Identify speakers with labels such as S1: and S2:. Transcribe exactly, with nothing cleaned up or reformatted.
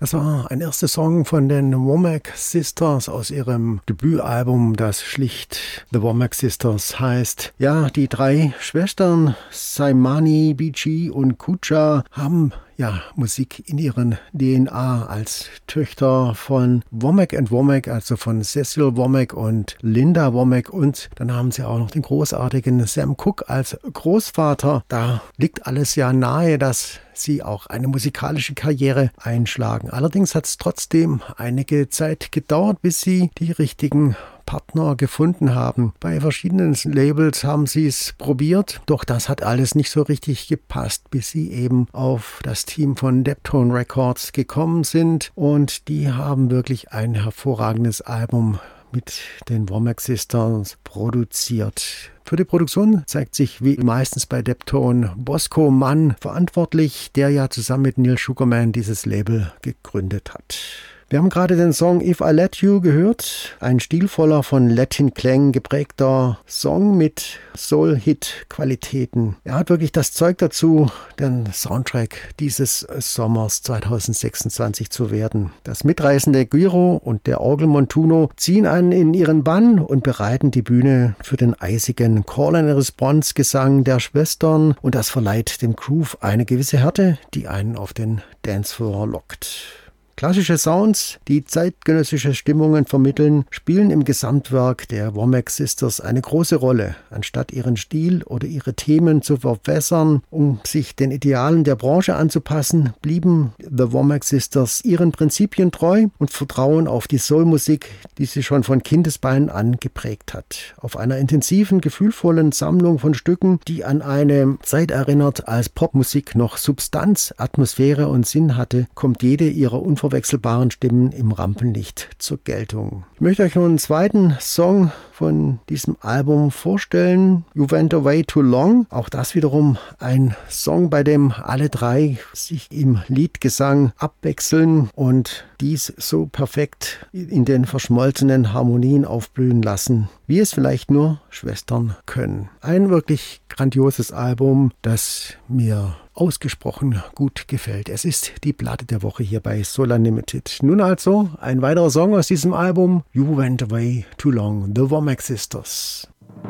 S1: Das war ein erster Song von den Womack Sisters aus ihrem Debütalbum, das schlicht The Womack Sisters heißt. Ja, die drei Schwestern Saimani, Bichi und Kucha haben ja Musik in ihren D N A als Töchter von Womack and Womack, also von Cecil Womack und Linda Womack, und dann haben sie auch noch den großartigen Sam Cooke als Großvater. Da liegt alles ja nahe, dass sie auch eine musikalische Karriere einschlagen. Allerdings hat es trotzdem einige Zeit gedauert, bis sie die richtigen Partner gefunden haben. Bei verschiedenen Labels haben sie es probiert, doch das hat alles nicht so richtig gepasst, bis sie eben auf das Team von Deptone Records gekommen sind, und die haben wirklich ein hervorragendes Album mit den Womack Sisters produziert. Für die Produktion zeigt sich wie meistens bei Deptone Bosco Mann verantwortlich, der ja zusammen mit Neil Sugarman dieses Label gegründet hat. Wir haben gerade den Song If I Let You gehört, ein stilvoller, von Latin-Klängen geprägter Song mit Soul-Hit-Qualitäten. Er hat wirklich das Zeug dazu, den Soundtrack dieses Sommers zwanzig sechsundzwanzig zu werden. Das mitreißende Gyro und der Orgelmontuno ziehen einen in ihren Bann und bereiten die Bühne für den eisigen Call-and-Response-Gesang der Schwestern, und das verleiht dem Groove eine gewisse Härte, die einen auf den Dancefloor lockt. Klassische Sounds, die zeitgenössische Stimmungen vermitteln, spielen im Gesamtwerk der Womack Sisters eine große Rolle. Anstatt ihren Stil oder ihre Themen zu verwässern, um sich den Idealen der Branche anzupassen, blieben The Womack Sisters ihren Prinzipien treu und vertrauen auf die Soulmusik, die sie schon von Kindesbeinen an geprägt hat. Auf einer intensiven, gefühlvollen Sammlung von Stücken, die an eine Zeit erinnert, als Popmusik noch Substanz, Atmosphäre und Sinn hatte, kommt jede ihrer unverwechselbaren Stimmen im Rampenlicht zur Geltung. Ich möchte euch noch einen zweiten Song von diesem Album vorstellen, You Went Away Too Long. Auch das wiederum ein Song, bei dem alle drei sich im Liedgesang abwechseln und dies so perfekt in den verschmolzenen Harmonien aufblühen lassen, wie es vielleicht nur Schwestern können. Ein wirklich grandioses Album, das mir ausgesprochen gut gefällt. Es ist die Platte der Woche hier bei Soul Unlimited. Nun also ein weiterer Song aus diesem Album, You Went Away Too Long, The Womack Sisters.